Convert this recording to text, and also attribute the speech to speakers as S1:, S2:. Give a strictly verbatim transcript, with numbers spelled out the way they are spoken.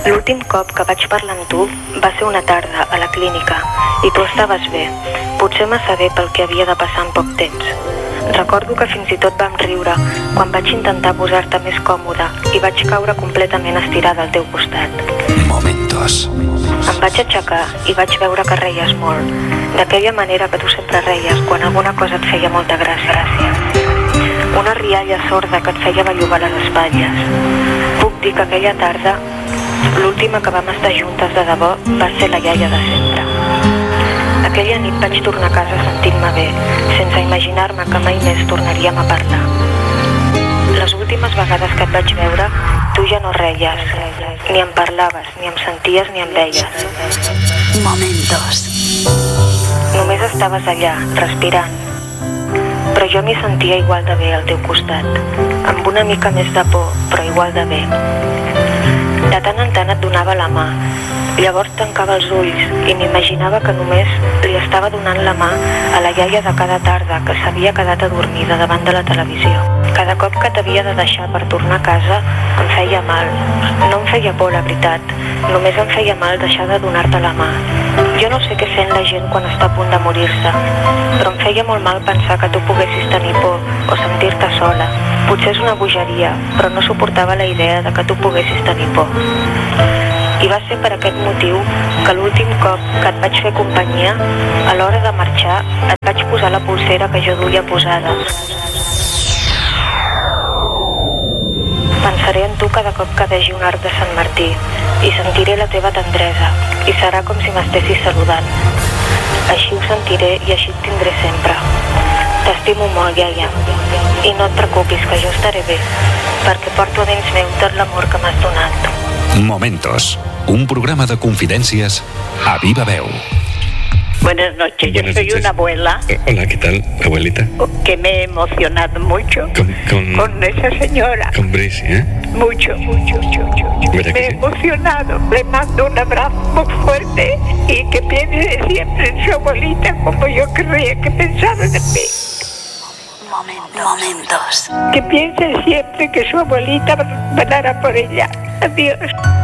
S1: L'últim cop que vaig parlar amb tu va ser una tarda a la clínica i tu estaves bé, potser massa bé pel que havia de passar en poc temps. Recordo que fins i tot vam riure quan vaig intentar posar-te més còmode i vaig caure completament estirada al teu costat.
S2: Momentos.
S1: Em vaig aixecar i vaig veure que reies molt, d'aquella manera que tu sempre reies quan alguna cosa et feia molta gràcia. Una rialla sorda que et feia bellugar les espatlles. Puc dir que aquella tarda, l'última que vam estar juntes de debò, va ser la iaia de sempre. Aquella nit vaig tornar a casa sentint-me bé, sense imaginar-me que mai més tornaríem a parlar. Les últimes vegades que et vaig veure, tu ja no reies, ni em parlaves, ni em senties ni em veies.
S3: Momentos.
S1: Només estaves allà, respirant. Però jo m'hi sentia igual de bé al teu costat, amb una mica més de por, però igual de bé. De tant en tant et donava la mà, llavors tancava els ulls i m'imaginava que només li estava donant la mà a la iaia de cada tarda que s'havia quedat adormida davant de la televisió. Cada cop que t'havia de deixar per tornar a casa em feia mal. No em feia por, la veritat, només em feia mal deixar de donar-te la mà. Jo no sé què sent la gent quan està a punt de morir-se, però em feia molt mal pensar que tu poguessis tenir por o sentir-te sola. Potser és una bogeria, però no suportava la idea de que tu poguessis tenir por. I va ser per aquest motiu que l'últim cop que et vaig fer companyia, a l'hora de marxar, et vaig posar la pulsera que jo duia posada. Pensaré en tu cada cop que vegi un arc de Sant Martí i sentiré la teva tendresa i serà com si m'estessis saludant. Així ho sentiré i així et tindré sempre. T'estimo molt, iaia, i no et preocupis que jo estaré bé, perquè porto a dins meu tot l'amor que m'has donat.
S2: Momentos, un programa de confidències a viva veu.
S4: Buenas noches, yo
S5: Buenas
S4: soy
S5: noches.
S4: una abuela
S5: Hola, ¿qué tal, abuelita?
S4: que me he emocionado mucho
S5: Con, con,
S4: con esa señora.
S5: con Brice, ¿eh?
S4: Mucho, mucho, mucho, mucho.
S5: ¿Verdad que
S4: Me he
S5: sí?
S4: emocionado. Le mando un abrazo muy fuerte y que piense siempre en su abuelita como yo querría que pensaran en mí.
S3: Momentos.
S4: Que piense siempre que su abuelita velará por ella. Adiós.